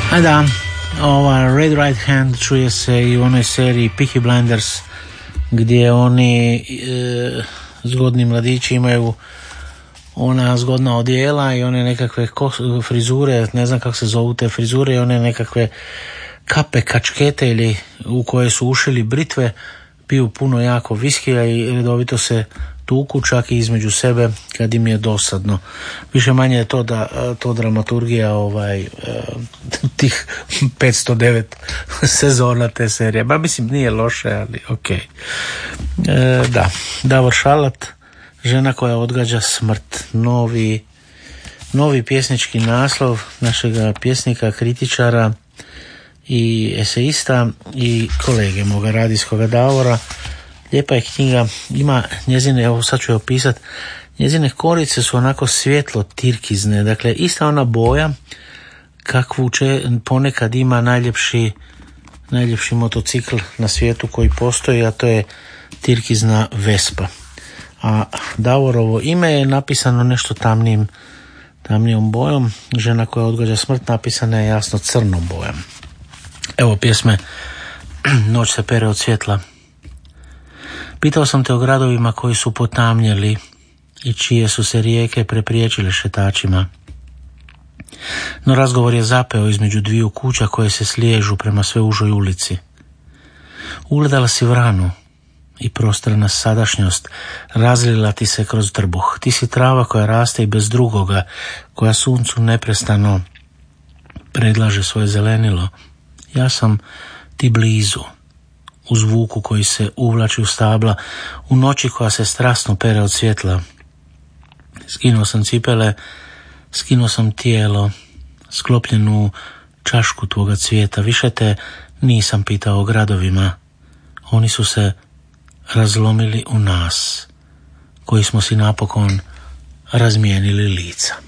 A da, ova Red Right Hand čuje se i u onoj seriji Peaky Blinders, gdje oni zgodni mladići imaju ona zgodna odijela i one nekakve frizure, ne znam kako se zovu te frizure, i one nekakve kape, kačkete ili u koje su ušili britve, piju puno jako viskija i redovito se tuku čak i između sebe kad im je dosadno. Više manje je to dramaturgija tih 509 sezona te serije. Ba mislim nije loše, ali ok. Da, Davor Šalat, Žena koja odgađa smrt, novi pjesnički naslov našega pjesnika, kritičara i eseista i kolege moga radijskoga Davora. Lijepa je knjiga, ima njezine, evo sad ću je opisati, njezine korice su onako svjetlo tirkizne, dakle ista ona boja kakvu ponekad ima najljepši motocikl na svijetu koji postoji, a to je tirkizna Vespa. A Davorovo ime je napisano nešto tamnijom bojom, Žena koja odgađa smrt napisana je jasno crnom bojom. Evo pjesme Noć se pere od svjetla. Pitao sam te o gradovima koji su potamnjeli i čije su se rijeke prepriječile šetačima. No razgovor je zapeo između dviju kuća koje se sliježu prema sve užoj ulici. Ugledala si vranu i prostrana sadašnjost razlila ti se kroz trbuh. Ti si trava koja raste i bez drugoga, koja suncu neprestano predlaže svoje zelenilo. Ja sam ti blizu, u zvuku koji se uvlači u stabla, u noći koja se strasno pere od svjetla. Skinuo sam cipele, skinuo sam tijelo, sklopljenu čašku tvoga cvijeta. Više te nisam pitao o gradovima. Oni su se razlomili u nas, koji smo si napokon razmijenili lica.